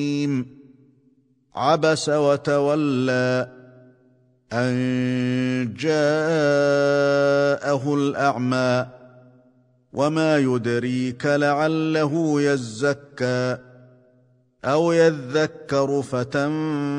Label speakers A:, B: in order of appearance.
A: عبس وتولى أن جاءه الأعمى وما يدريك لعله يزكى أو يذكر فتنفعه